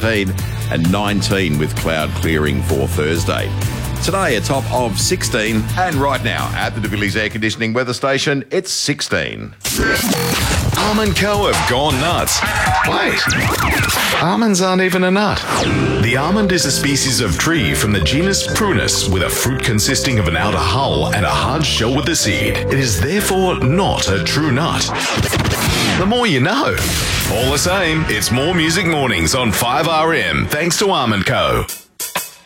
17 and 19 with cloud clearing for Thursday. Today, a top of 16, and right now at the DeVilliers Air Conditioning weather station, it's 16. Almond Co. have gone nuts. Wait, almonds aren't even a nut. The almond is a species of tree from the genus Prunus with a fruit consisting of an outer hull and a hard shell with a seed. It is therefore not a true nut. The more you know. All the same, it's more Music Mornings on 5RM thanks to Almond Co.